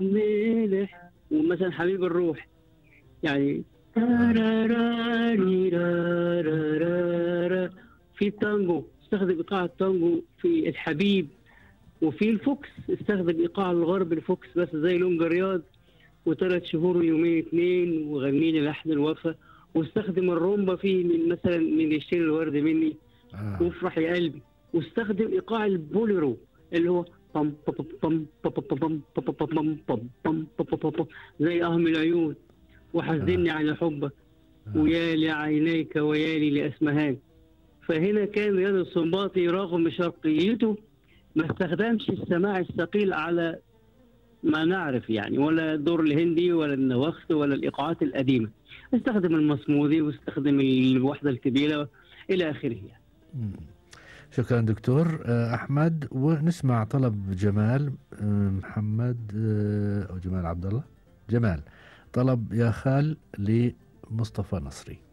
ملح، ومثلا حبيب الروح يعني. في التانجو استخدم ايقاع التانجو في الحبيب، وفي الفوكس استخدم ايقاع الغرب الفوكس بس زي لونجا رياض، وثلاث شهور ويومين اتنين، وغني لي لحن الوفا. واستخدم الرومبا فيه من مثلا من يشتري الورد مني، وافرح يا قلبي. واستخدم ايقاع البوليرو اللي هو بام بام بام بام بام بام بام بام بام، زي اهم العيون، وحزني على حبك، ويا لعينيك ويالي لاسمهان. فهنا كان رياض السنباطي رغم شرقيته ما استخدمش السماع الثقيل على ما نعرف يعني، ولا الدور الهندي ولا النواخت ولا الايقاعات القديمه. استخدم المصمودي واستخدم الوحده الكبيره الى اخره يعني. شكرا دكتور أحمد. ونسمع طلب جمال محمد أو جمال عبد الله. جمال طلب يا خال لمصطفى نصري.